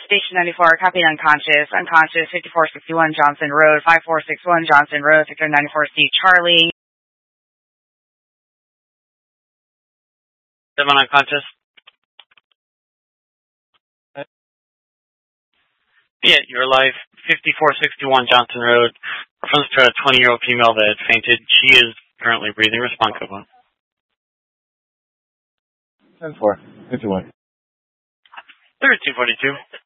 Station 94, copy unconscious. Unconscious, 5461 Johnson Road, 5461 Johnson Road, Victor 94C Charlie. 7 unconscious. Yeah, you're alive. 5461 Johnson Road. Reference to a 20-year-old female that fainted. She is currently breathing. Respond code 1. 10-4. 51. 1342.